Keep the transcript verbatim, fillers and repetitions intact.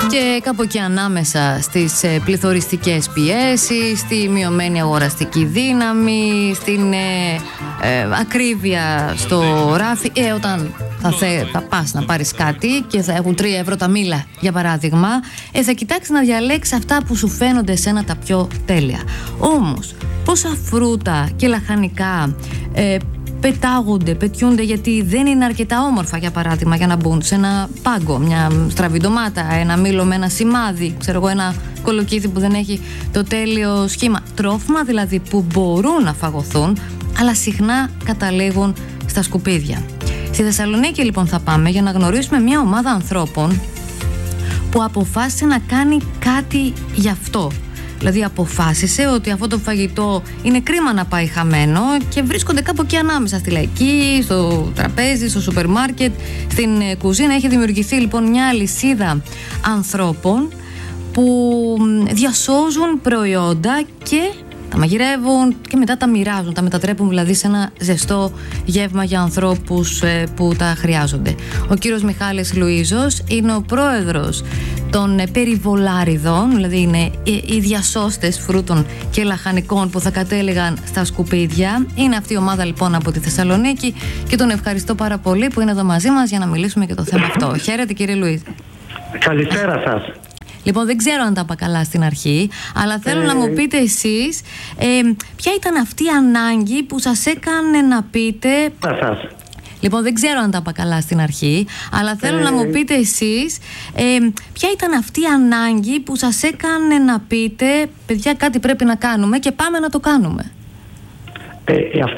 Και κάπου εκεί ανάμεσα στις ε, πληθωριστικές πιέσεις, στη μειωμένη αγοραστική δύναμη, στην ε, ε, ακρίβεια στο ράφι, ε, όταν θα, θε, θα πας να πάρεις κάτι και θα έχουν τρία ευρώ τα μήλα, για παράδειγμα, ε, θα κοιτάξεις να διαλέξεις αυτά που σου φαίνονται εσένα τα πιο τέλεια. Όμως, πόσα φρούτα και λαχανικά ε, πετάγονται, πετιούνται γιατί δεν είναι αρκετά όμορφα, για παράδειγμα, για να μπουν σε ένα πάγκο, μια στραβή ντομάτα, ένα μήλο με ένα σημάδι, ξέρω εγώ, ένα κολοκύθι που δεν έχει το τέλειο σχήμα. Τρόφιμα δηλαδή που μπορούν να φαγωθούν, αλλά συχνά καταλήγουν στα σκουπίδια. Στη Θεσσαλονίκη λοιπόν θα πάμε για να γνωρίσουμε μια ομάδα ανθρώπων που αποφάσισε να κάνει κάτι γι' αυτό. Δηλαδή αποφάσισε ότι αυτό το φαγητό είναι κρίμα να πάει χαμένο και βρίσκονται κάπου εκεί ανάμεσα, στη λαϊκή, στο τραπέζι, στο σούπερ μάρκετ, στην κουζίνα. Έχει δημιουργηθεί λοιπόν μια αλυσίδα ανθρώπων που διασώζουν προϊόντα και τα μαγειρεύουν και μετά τα μοιράζουν, τα μετατρέπουν δηλαδή σε ένα ζεστό γεύμα για ανθρώπους ε, που τα χρειάζονται. Ο κύριος Μιχάλης Λουίζος είναι ο πρόεδρος των ε, περιβολάριδων, δηλαδή είναι οι, οι διασώστες φρούτων και λαχανικών που θα κατέληγαν στα σκουπίδια. Είναι αυτή η ομάδα λοιπόν από τη Θεσσαλονίκη και τον ευχαριστώ πάρα πολύ που είναι εδώ μαζί μας για να μιλήσουμε για το θέμα αυτό. Χαίρετε κύριε Λουίζο. Καλησπέρα σας. Λοιπόν, δεν ξέρω αν τα είπα καλά στην αρχή, αλλά θέλω ε... να μου πείτε εσείς ε, ποια ήταν αυτή η ανάγκη που σας έκανε να πείτε... Σας. Λοιπόν, δεν ξέρω αν τα είπα καλά στην αρχή, αλλά θέλω ε... να μου πείτε εσείς ε, ποια ήταν αυτή η ανάγκη που σας έκανε να πείτε παιδιά, κάτι πρέπει να κάνουμε και πάμε να το κάνουμε. Ε,